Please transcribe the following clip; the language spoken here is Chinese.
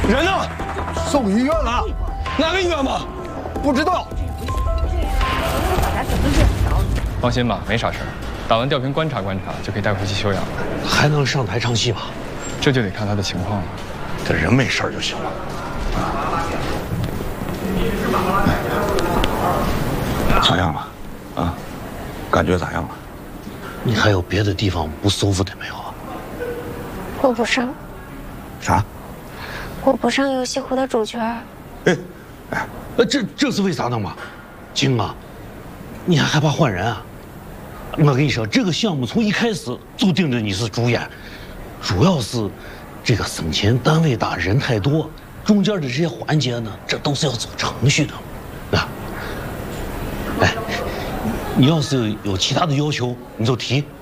人呢？ 送医院了。 哪个医院吗？ 不知道。 放心吧，没啥事儿。打完吊瓶观察观察，就可以带回去休养了。 还能上台唱戏吧？ 这就得看他的情况了。 这人没事就行了。咋样了？啊？感觉咋样了？ 你还有别的地方不舒服的没有啊？ 我不上。 啥？ 我不上游戏湖的主角。 这是为啥呢嘛？晶啊，你还害怕换人啊？我跟你说，这个项目从一开始就定着你是主演，主要是这个省钱单位大，人太多，中间的这些环节呢，这都是要走程序的。啊，哎，你要是有其他的要求，你就提